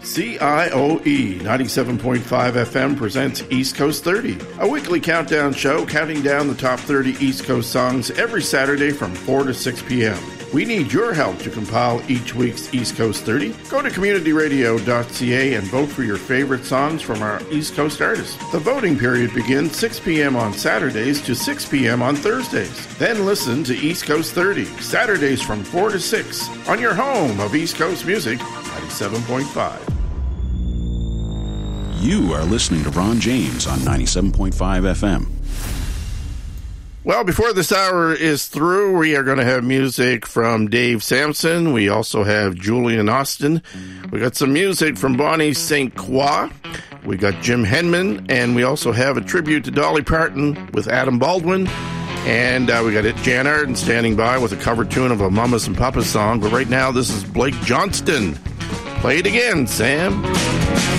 CIOE 97.5 FM presents East Coast 30, a weekly countdown show counting down the top 30 East Coast songs every Saturday from 4 to 6 p.m. We need your help to compile each week's East Coast 30. Go to communityradio.ca and vote for your favorite songs from our East Coast artists. The voting period begins 6 p.m. on Saturdays to 6 p.m. on Thursdays. Then listen to East Coast 30, Saturdays from 4 to 6, on your home of East Coast Music, 97.5. You are listening to Ron James on 97.5 FM. Well, before this hour is through, we are going to have music from Dave Sampson. We also have Julian Austin. We got some music from Bonnie St. Croix. We got Jim Henman, and we also have a tribute to Dolly Parton with Adam Baldwin. And we got Jan Arden standing by with a cover tune of a Mamas and Papas song. But right now, this is Blake Johnston. Play it again, Sam.